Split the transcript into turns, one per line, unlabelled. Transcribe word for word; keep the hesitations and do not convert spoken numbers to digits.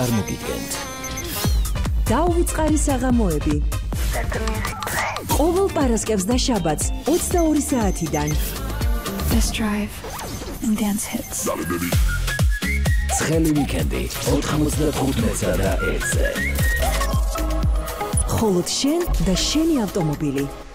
წარმოგიდგენთ.
დაუვიწყარი საღამოები. ყოველ პარასკევს და შაბათს ოცდაორი საათიდან.
Let's drive and dance hits.
ცხელი ვიკენდი ოთხმოცდახუთმეტსა და ერთზე.
მხოლოდ შენ და შენი ავტომობილი.